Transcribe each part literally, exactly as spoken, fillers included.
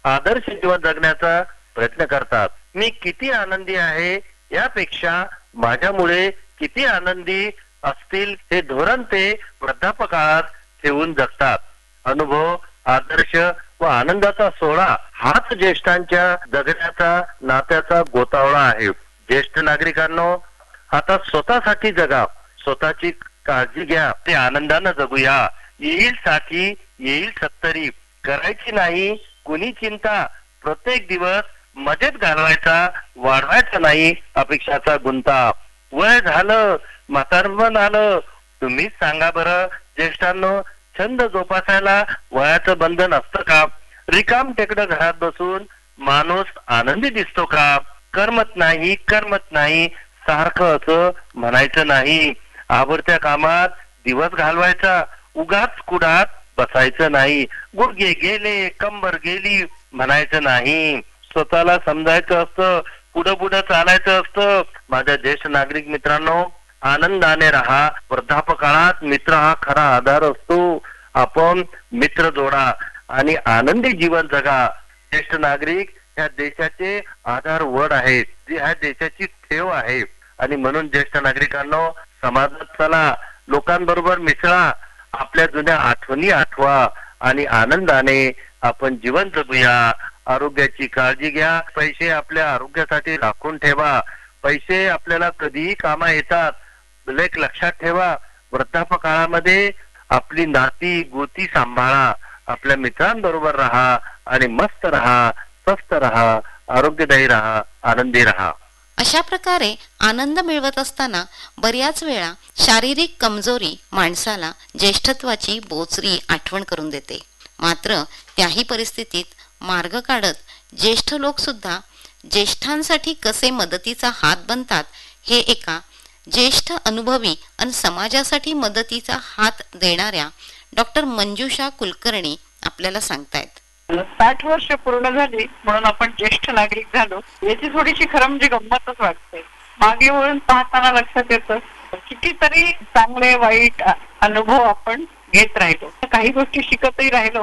आदर्श जीवन जगण्याचा प्रयत्न करतात. मी किती आनंदी आहे यापेक्षा माझ्यामुळे किती आनंदी असतील हे धोरण ते वृद्धापकाळात ठेवून जगतात. अनुभव, आदर्श व आनंदाचा सोहळा हाच ज्येष्ठांच्या जगण्याचा नात्याचा गोतावळा आहे. ज्येष्ठ नागरिकांनो, आता स्वतःसाठी जगा, स्वतःची काळजी घ्या, ते आनंदानं जगूया. येईल साठी येईल सत्तरी, करायची नाही कुणी चिंता, प्रत्येक दिवस मजेत घालवायचा, वाढवायचा नाही अपेक्षाचा गुंता. वय झालं, म्हातारपण आलं, तुम्हीच सांगा बरं ज्येष्ठांनो, छंद जोपासायला वयाचं बंधन असतं का? रिकाम टेकडं घरात बसून माणूस आनंदी दिसतो का? करमत नाही करमत नाही सारखं असं म्हणायचं नाही. आवडत्या कामात दिवस घालवायचा, उगाच कुडात बसायचं नाही. गुडघे गेले, कंबर गेली म्हणायचं नाही. स्वतःला समजायचं असतं, पुढं पुढं चालायचं असतं. माझ्या ज्येष्ठ नागरिक मित्रांनो, आनंदाने राहा. वृद्धापकाळात मित्र हा खरा आधार असतो. आपण मित्र जोडा आणि आनंदी जीवन जगा. ज्येष्ठ नागरिक ह्या देशाचे आधार वड आहेत, जी ह्या देशाची ठेव आहे. आणि म्हणून ज्येष्ठ नागरिकांनो, समाजात चला, लोकांबरोबर मिसळा, आपल्या जुन्या आठवणी आठवा आणि आनंदाने आपण जीवन जगूया. आरोग्याची काळजी घ्या. पैसे आपल्या आरोग्यासाठी राखून ठेवा. पैसे आपल्याला कधीही कामा येतात. लेख लक्षात ठेवा. वृद्धापकाळामध्ये आपली नाती गोती सांभाळा. आपल्या मित्रांबरोबर राहा आणि मस्त राहा, स्वस्थ राहा, आरोग्यदायी राहा, आनंदी राहा. अशा प्रकारे आनंद मिळवत असताना बऱ्याच वेळा शारीरिक कमजोरी माणसाला ज्येष्ठत्वाची बोचरी आठवण करून देते. मात्र त्याही परिस्थितीत मार्ग काढत ज्येष्ठ लोक सुद्धा ज्येष्ठांसाठी कसे मदतीचा हात बनतात हे एका ज्येष्ठ अनुभवी आणि समाजासाठी मदतीचा हात देणाऱ्या डॉक्टर मंजुषा कुलकर्णी आपल्याला सांगतायत. साठ वर्ष पूर्ण झाली म्हणून आपण ज्येष्ठ नागरिक झालो याची थोडीशी खरं म्हणजे गंमतच वाटते. मागे वळून पाहताना लक्षात येतं कितीतरी चांगले वाईट अनुभव आपण घेत राहिलो, काही गोष्टी शिकतही राहिलो.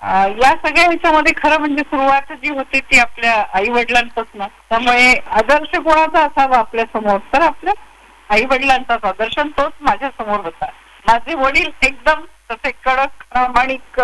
या सगळ्या ह्याच्यामध्ये खरं म्हणजे सुरुवात जी होती ती आपल्या आई वडिलांपासून. त्यामुळे आदर्श कोणाचा असावा आपल्या समोर, तर आपल्या आई वडिलांचाच आदर्श, तोच माझ्या समोर होता. माझे वडील एकदम तसे कडक प्रामाणिक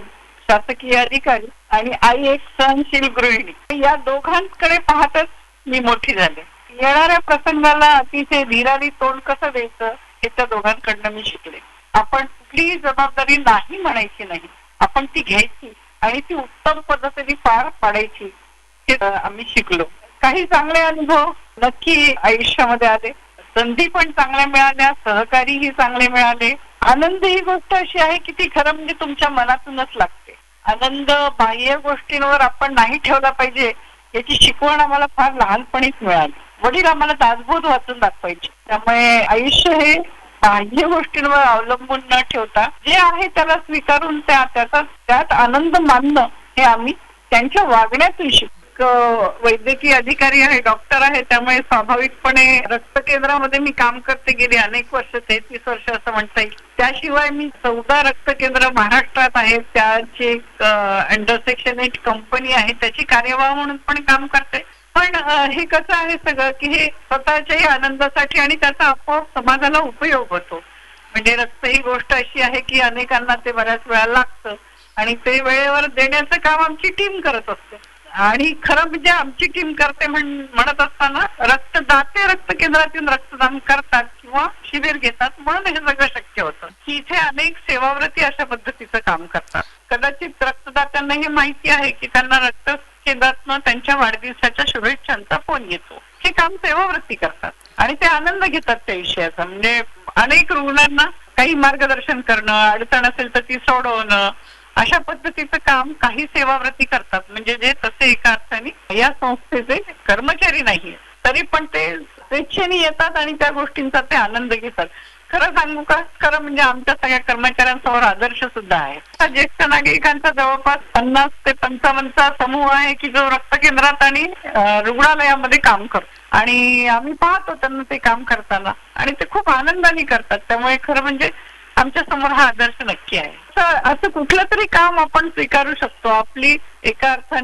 शासकीय अधिकारी आणि आई एक सहनशील गृहिणी. या दोघांकडे पाहतच मी मोठी झाले. येणाऱ्या प्रसंगाला अतिशय धीराने तोंड कसं द्यायचं हे त्या दोघांकडनं मी शिकले. आपण कुठलीही जबाबदारी नाही म्हणायची नाही, आपण ती घ्यायची आणि ती उत्तम पद्धतीने पार पाडायची हे आम्ही शिकलो. काही चांगले अनुभव नक्की आयुष्यामध्ये आले, संधी पण चांगल्या मिळाल्या, सहकारीही चांगले मिळाले. आनंद ही गोष्ट अशी आहे की ती खरं म्हणजे तुमच्या मनातूनच लागते. आनंद बाह्य गोष्टींवर आपण नाही ठेवला पाहिजे याची शिकवण आम्हाला फार लहानपणीच मिळाली. वडील आम्हाला दासबोध वाचून दाखवायचे. त्यामुळे आयुष्य हे बाह्य गोष्टींवर अवलंबून न ठेवता जे आहे त्याला स्वीकारून त्या त्याचा त्यात आनंद मानणं हे आम्ही त्यांच्या वागण्यातून शिकतो. वैद्यकीय अधिकारी आहे, डॉक्टर आहे, त्यामुळे स्वाभाविकपणे रक्त केंद्रामध्ये मी काम करते गेली अनेक वर्ष, तेहतीस वर्ष असं म्हणता येईल. त्याशिवाय मी चौदा रक्त केंद्र महाराष्ट्रात आहेत, त्याची अंडर सेक्शन एट कंपनी आहे, त्याची कार्यवाह म्हणून पण काम करते. पण हे कसं आहे सगळं की हे स्वतःच्याही आनंदासाठी आणि त्याचा आपोआप समाजाला उपयोग होतो. म्हणजे रक्त ही गोष्ट अशी आहे की अनेकांना ते बऱ्याच वेळा लागतं आणि ते वेळेवर देण्याचं काम आमची टीम करत असते. आणि खरं म्हणजे आमची टीम करते म्हणत असताना रक्तदाते रक्त केंद्रातून रक्तदान करतात किंवा शिबिर घेतात म्हणून हे सगळं शक्य होतं की इथे अनेक सेवाव्रती अशा पद्धतीचं काम करतात. कदाचित रक्तदात्यांना हे माहिती आहे की त्यांना रक्त केंद्रातनं त्यांच्या वाढदिवसाच्या शुभेच्छांचा फोन येतो. हे काम सेवाव्रती करतात आणि ते आनंद घेतात त्या विषयाचा. म्हणजे अनेक रुग्णांना काही मार्गदर्शन करणं, अडचण असेल तर ती सोडवणं, अशा पद्धतीचं काम काही सेवाव्रती करतात. म्हणजे जे तसे एका अर्थाने या संस्थेचे कर्मचारी नाहीये तरी पण ते स्वेच्छेने येतात आणि त्या गोष्टींचा ते आनंद घेतात. खरं सांगू का, खरं म्हणजे आमच्या सगळ्या कर्मचाऱ्यांसमोर आदर्श सुद्धा आहे. ज्येष्ठ नागरिकांचा जवळपास पन्नास ते पंचावन्नचा समूह आहे की जो रक्त केंद्रात आणि रुग्णालयामध्ये काम करतो आणि आम्ही पाहतो त्यांना ते काम करताना आणि ते खूप आनंदाने करतात. त्यामुळे खरं म्हणजे आमच्या समोर हा आदर्श नक्की आहे. असं कुठलं तरी काम आपण स्वीकारू शकतो. आपली एका अर्थाने